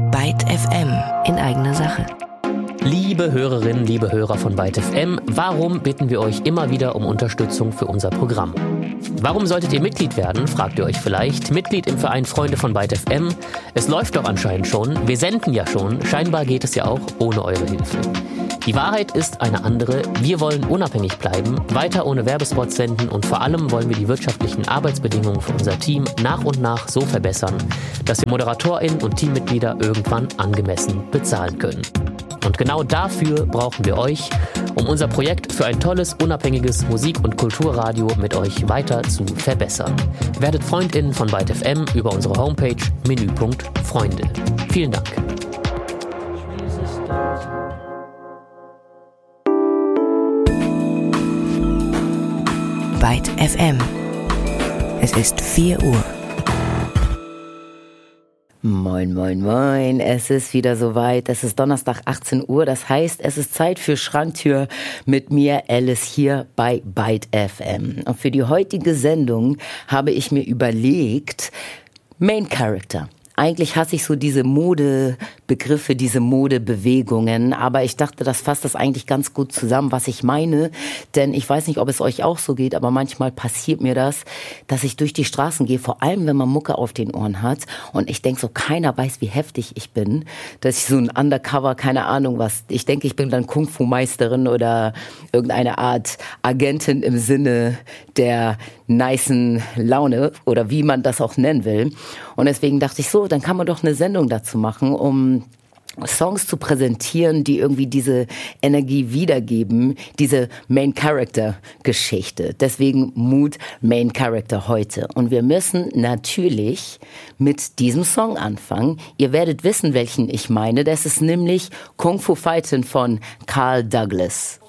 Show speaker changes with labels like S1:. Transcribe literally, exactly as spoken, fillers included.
S1: Byte F M in eigener Sache.
S2: Liebe Hörerinnen, liebe Hörer von Byte F M, warum bitten wir euch immer wieder um Unterstützung für unser Programm? Warum solltet ihr Mitglied werden, fragt ihr euch vielleicht. Mitglied im Verein Freunde von Byte F M. Es läuft doch anscheinend schon, wir senden ja schon, scheinbar geht es ja auch ohne eure Hilfe. Die Wahrheit ist eine andere. Wir wollen unabhängig bleiben, weiter ohne Werbespots senden und vor allem wollen wir die wirtschaftlichen Arbeitsbedingungen für unser Team nach und nach so verbessern, dass wir ModeratorInnen und Teammitglieder irgendwann angemessen bezahlen können. Und genau dafür brauchen wir euch, um unser Projekt für ein tolles, unabhängiges Musik- und Kulturradio mit euch weiter zu verbessern. Werdet FreundInnen von Byte F M über unsere Homepage Menüpunkt Freunde. Vielen Dank.
S1: Byte F M. Es ist vier Uhr.
S3: Moin, moin, moin. Es ist wieder soweit. Es ist Donnerstag, achtzehn Uhr. Das heißt, es ist Zeit für Schranktür mit mir, Alice, hier bei Byte F M. Und für die heutige Sendung habe ich mir überlegt, Main Character. Eigentlich hasse ich so diese Modebegriffe, diese Modebewegungen, aber ich dachte, das fasst das eigentlich ganz gut zusammen, was ich meine, denn ich weiß nicht, ob es euch auch so geht, aber manchmal passiert mir das, dass ich durch die Straßen gehe, vor allem, wenn man Mucke auf den Ohren hat und ich denke so, keiner weiß, wie heftig ich bin, dass ich so ein Undercover, keine Ahnung was, ich denke, ich bin dann Kung-Fu-Meisterin oder irgendeine Art Agentin im Sinne der nicen Laune oder wie man das auch nennen will. Und deswegen dachte ich so, dann kann man doch eine Sendung dazu machen, um Songs zu präsentieren, die irgendwie diese Energie wiedergeben, diese Main-Character-Geschichte. Deswegen Mood Main Character heute. Und wir müssen natürlich mit diesem Song anfangen. Ihr werdet wissen, welchen ich meine. Das ist nämlich Kung Fu Fighting von Carl Douglas.